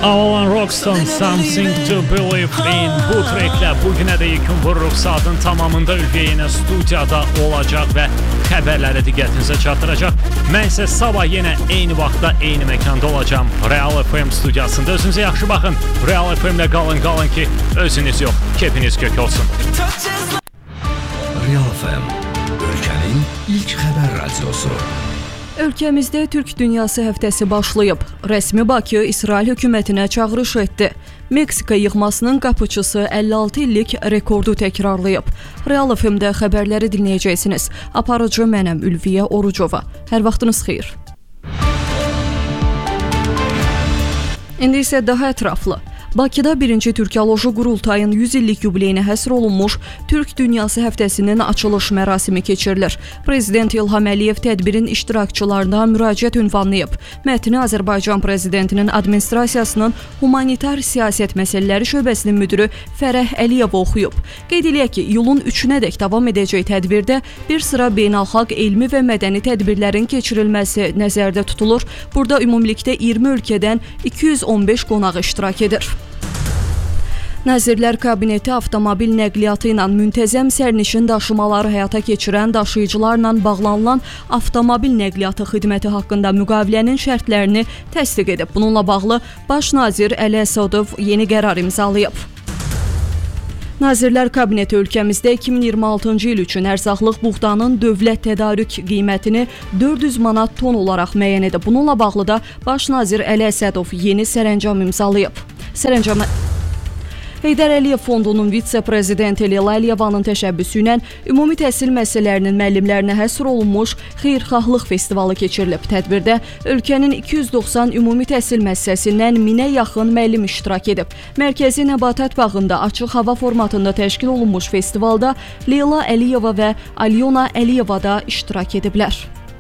Alan Roxton Something to Believe in bu treklə bugünə də yekun vururuq. Saatın tamamında Ülviyə yenə studiyada olacaq və xəbərləri diqqətinizə çatdıracaq. Mən isə sabah yenə eyni vaxtda, eyni məkanda olacağım. Real FM studiyasında. Özünüzə yaxşı baxın. Real FM-də qalın ki, özünüz yox, keyfiniz kök olsun. Real FM, ölkənin ilk xəbər radiosu. Ölkəmizdə Türk Dünyası həftəsi başlayıb. Rəsmi Bakı İsrail hökumətinə çağırış etdi. Meksika yığmasının qapıçısı 56 illik rekordu təkrarlayıb. Real FM-də xəbərləri dinləyəcəksiniz. Aparıcı mənəm Ülviyə Orucova. Hər vaxtınız xeyir. İndi isə daha ətraflı. Bakıda 1-ci Türkoloji Qurultayın 100 illik yubileyinə həsr olunmuş Türk Dünyası həftəsinin açılış mərasimi keçirilir. Prezident İlham Əliyev tədbirin iştirakçılarına müraciət ünvanlayıb. Mətni Azərbaycan Prezidentinin administrasiyasının humanitar siyasət məsələləri şöbəsinin müdiri Fərəh Əliyev oxuyub. Qeyd eləyək ki, iyulun 3-nədək davam edəcək tədbirdə bir sıra beynəlxalq elmi və mədəni tədbirlərin keçirilməsi nəzərdə tutulur. Burada ümumilikdə 20 ölkədən 215 qonaq iştirak edir. Nazirlər Kabineti avtomobil nəqliyyatı ilə müntəzəm sərnişin daşımaları həyata keçirən daşıyıcılarla bağlanılan avtomobil nəqliyyatı xidməti haqqında müqavilənin şərtlərini təsdiq edib. Bununla bağlı Baş nazir Əli Əsədov yeni qərar imzalayıb. Nazirlər Kabineti ölkəmizdə 2026-cı il üçün ərzaqlıq buğdanın dövlət tədarük qiymətini 400 manat ton olaraq müəyyən edib. Bununla bağlı da Baş nazir Əli Əsədov yeni sərəncam imzalayıb. Heydər Əliyev Fondunun vitse-prezidenti Leyla Əliyevanın təşəbbüsü ilə ümumi təhsil müəssisələrinin müəllimlərinə həsr olunmuş xeyirxahlıq festivalı keçirilib. Tədbirdə ölkənin 290 ümumi təhsil müəssisəsindən 1000-ə yaxın müəllim iştirak edib. Mərkəzi Nəbatat bağında açıq hava formatında təşkil olunmuş festivalda Leyla Əliyeva və Alyona Əliyeva da iştirak ediblər.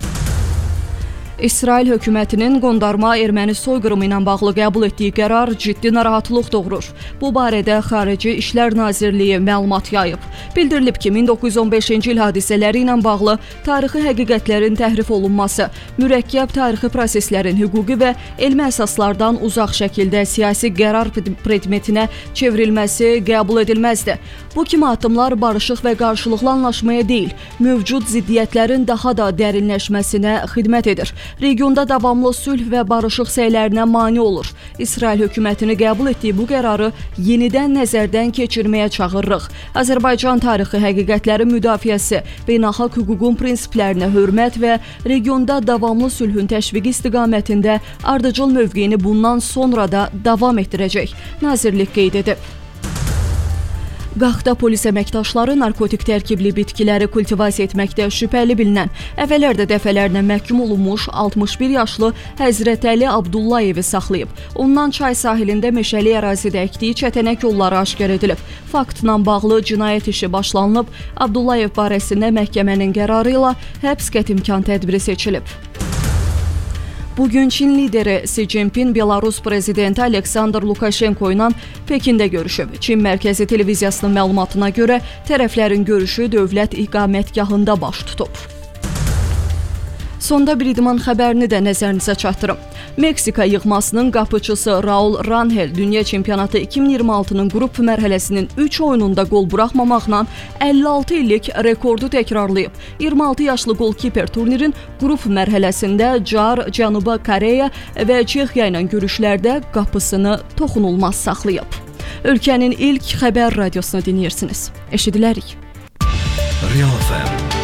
İsrail hökumətinin qondarma erməni soyqırımı ilə bağlı qəbul etdiyi qərar ciddi narahatlıq doğurur. Bu barədə Xarici İşlər Nazirliyi məlumat yayıb. Bildirilib ki, 1915-ci il hadisələri ilə bağlı tarixi həqiqətlərin təhrif olunması, mürəkkəb tarixi proseslərin hüquqi və elmi əsaslardan uzaq şəkildə siyasi qərar predmetinə çevrilməsi qəbul edilməzdir. Bu kimi addımlar barışıq və qarşılıqlı anlaşmaya deyil, mövcud ziddiyyətlərin daha da dərinləşməsinə xidmət edir. Regionda davamlı sülh və barışıq səylərinə mane olur. İsrail hökumətini qəbul etdiyi bu qərarı yenidən nəzərdən keçirməyə çağırırıq. Azərbaycan tarixi həqiqətlərin müdafiəsi, beynəlxalq hüququn prinsiplərinə hörmət və regionda davamlı sülhün təşviqi istiqamətində ardıcıl mövqeyini bundan sonra da davam etdirəcək, nazirlik qeyd edib. Qaxda polis əməkdaşları narkotik tərkibli bitkiləri kultivasiya etməkdə şübhəli bilinən, əvvəllərdə dəfələrlə məhkum olunmuş 61 yaşlı Həzrətəli Abdullayevi saxlayıb. Ondan çay sahilində meşəli ərazidə əkdiyi çətənək yolları aşkar edilib. Faktla bağlı cinayət işi başlanılıb, Abdullayev barəsində məhkəmənin qərarı ilə həbs qətimkan tədbiri seçilib. Bugün Çin lideri Xi Jinping Belarus prezidenti Aleksandr Lukashenko ilə Pekində görüşüb. Çin Mərkəzi Televiziyasının məlumatına görə tərəflərin görüşü dövlət iqamətgahında baş tutub. Sonda bir idman xəbərini də nəzərinizə çatdırım. Meksika yığmasının qapıçısı Raul Rangel Dünya Çempionatı 2026-nın qrup mərhələsinin 3 oyununda qol buraxmamaqla 56 illik rekordu təkrarlayıb. 26 yaşlı golkiper turnirin qrup mərhələsində Car, Cənuba Koreya və Çexiya ilə görüşlərdə qapısını toxunulmaz saxlayıb. Ölkənin ilk xəbər radiosunu dinləyirsiniz. Eşidilərik. Real FM